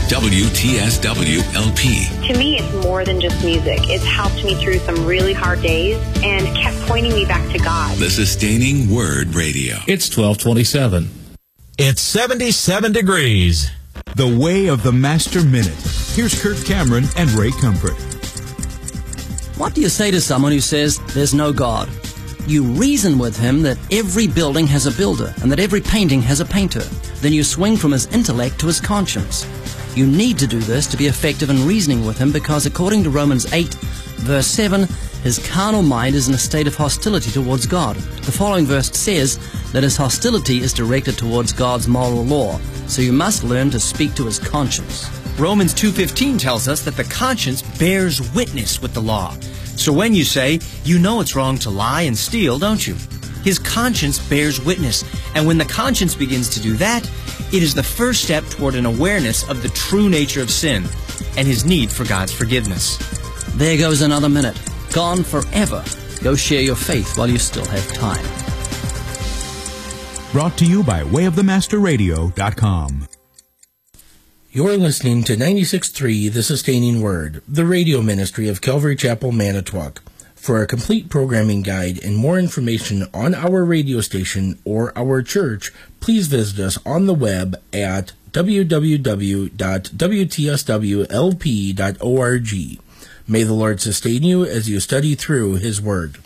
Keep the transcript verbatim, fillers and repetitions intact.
W T S W L P. To me, it's more than just music. It's helped me through some really hard days and kept pointing me back to God. The Sustaining Word Radio. It's twelve twenty-seven. It's seventy-seven degrees. The Way of the Master Minute. Here's Kirk Cameron and Ray Comfort. What do you say to someone who says there's no God? You reason with him that every building has a builder and that every painting has a painter. Then you swing from his intellect to his conscience. You need to do this to be effective in reasoning with him because according to Romans eight, verse seven, his carnal mind is in a state of hostility towards God. The following verse says that his hostility is directed towards God's moral law, so you must learn to speak to his conscience. Romans two fifteen tells us that the conscience bears witness with the law. So when you say, you know it's wrong to lie and steal, don't you? His conscience bears witness, and when the conscience begins to do that, it is the first step toward an awareness of the true nature of sin and his need for God's forgiveness. There goes another minute. Gone forever. Go share your faith while you still have time. Brought to you by way of the master radio dot com. You're listening to ninety-six point three The Sustaining Word, the radio ministry of Calvary Chapel, Manitowoc. For a complete programming guide and more information on our radio station or our church, please visit us on the web at w w w dot w t s w l p dot org. May the Lord sustain you as you study through His Word.